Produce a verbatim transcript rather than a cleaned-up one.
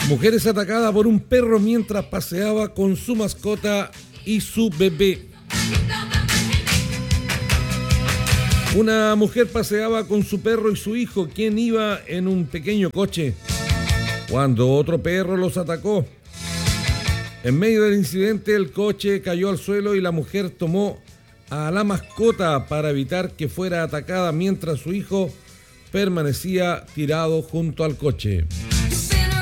Mujer es atacada por un perro mientras paseaba con su mascota y su bebé. Una mujer paseaba con su perro y su hijo, quien iba en un pequeño coche, cuando otro perro los atacó. En medio del incidente, el coche cayó al suelo y la mujer tomó a la mascota para evitar que fuera atacada mientras su hijo permanecía tirado junto al coche.